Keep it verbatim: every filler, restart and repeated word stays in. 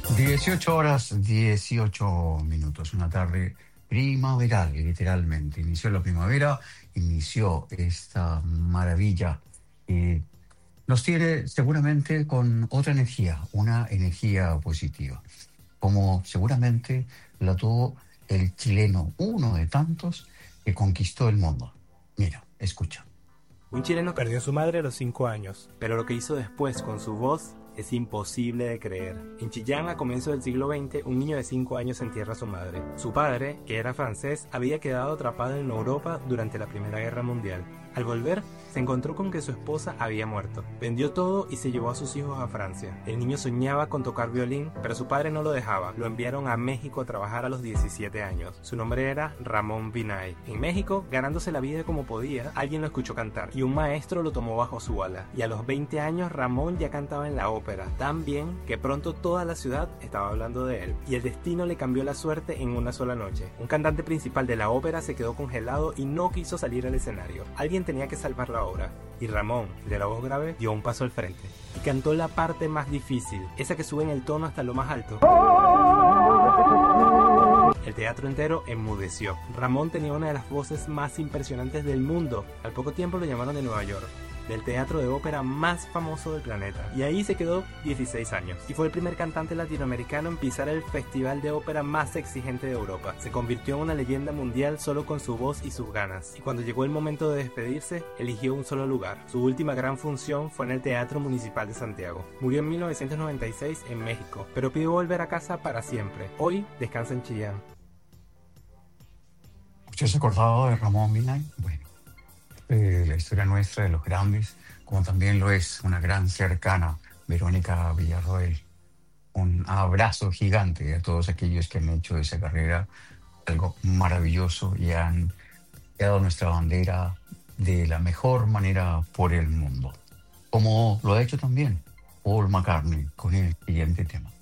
Dieciocho horas, dieciocho minutos, una tarde primaveral, literalmente. Inició la primavera, inició esta maravilla y nos tiene seguramente con otra energía, una energía positiva, como seguramente la tuvo el chileno, uno de tantos que conquistó el mundo. Mira, escucha. Un chileno perdió a su madre a los cinco años, pero lo que hizo después con su voz es imposible de creer. En Chillán, a comienzos del siglo veinte, un niño de cinco años entierra a su madre. Su padre, que era francés, había quedado atrapado en Europa durante la Primera Guerra Mundial. Al volver, se encontró con que su esposa había muerto. Vendió todo y se llevó a sus hijos a Francia. El niño soñaba con tocar violín, pero su padre no lo dejaba. Lo enviaron a México a trabajar a los diecisiete años. Su nombre era Ramón Vinay. En México, ganándose la vida como podía, alguien lo escuchó cantar y un maestro lo tomó bajo su ala. Y a los veinte años, Ramón ya cantaba en la ópera, tan bien que pronto toda la ciudad estaba hablando de él. Y el destino le cambió la suerte en una sola noche. Un cantante principal de la ópera se quedó congelado y no quiso salir al escenario. Alguien tenía que salvar la obra. Y Ramón, de la voz grave, dio un paso al frente y cantó la parte más difícil, esa que sube en el tono hasta lo más alto. El teatro entero enmudeció. Ramón tenía una de las voces más impresionantes del mundo. Al poco tiempo lo llamaron de Nueva York, del teatro de ópera más famoso del planeta. Y ahí se quedó dieciséis años. Y fue el primer cantante latinoamericano en pisar el festival de ópera más exigente de Europa. Se convirtió en una leyenda mundial solo con su voz y sus ganas. Y cuando llegó el momento de despedirse, eligió un solo lugar. Su última gran función fue en el Teatro Municipal de Santiago. Murió en mil novecientos noventa y seis en México, pero pidió volver a casa para siempre. Hoy descansa en Chillán. ¿Usted se acordaba de Ramón Vinay? Bueno, eh, la historia nuestra de los grandes, como también lo es una gran cercana, Verónica Villarroel. Un abrazo gigante a todos aquellos que han hecho de esa carrera algo maravilloso y han creado nuestra bandera de la mejor manera por el mundo. Como lo ha hecho también Paul McCartney con el siguiente tema.